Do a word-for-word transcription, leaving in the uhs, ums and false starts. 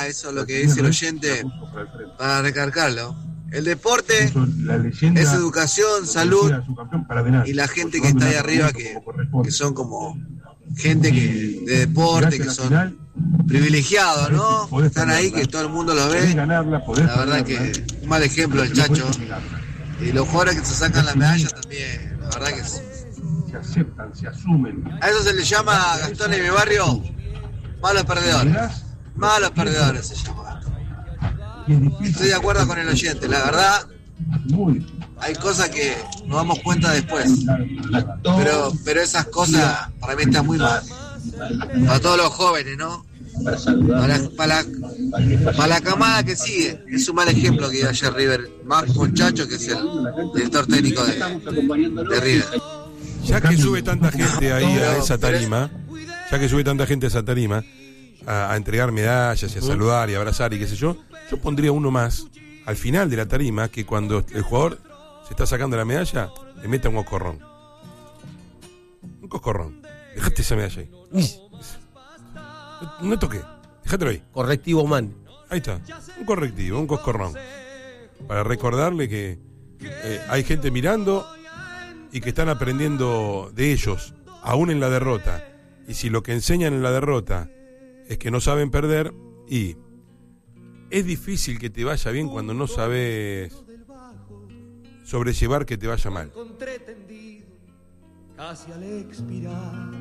eso es lo que dice el oyente, para recargarlo. El deporte es educación, salud, y la gente que está ahí arriba, que, que son como gente que de deporte, que son privilegiados, ¿no? Están ahí, que todo el mundo los ve. La verdad que un mal ejemplo el Chacho. Y los jugadores que se sacan las medallas también, la verdad que es... se aceptan, se asumen. A eso se le llama, Gastón, en mi barrio, malos perdedores. Malos perdedores se llama. Estoy de acuerdo con el oyente, la verdad. Hay cosas que nos damos cuenta después. Pero, pero esas cosas para mí están muy mal. Para todos los jóvenes, ¿no? Para, para, para la camada que sigue. Es un mal ejemplo que dio ayer River. Más muchacho que es el director técnico de, de River. Ya que sube tanta gente ahí a esa tarima, ya que sube tanta gente a esa tarima, a, a entregar medallas y a saludar y a abrazar y qué sé yo, yo pondría uno más al final de la tarima, que cuando el jugador se está sacando la medalla, le meta un coscorrón. Un coscorrón. Dejate esa medalla ahí. No, no toqué. Dejátelo ahí. Correctivo man. Ahí está. Un correctivo, un coscorrón. Para recordarle que eh, hay gente mirando y que están aprendiendo de ellos, aún en la derrota. Y si lo que enseñan en la derrota es que no saben perder, y es difícil que te vaya bien cuando no sabes sobrellevar que te vaya mal. Casi al expirar,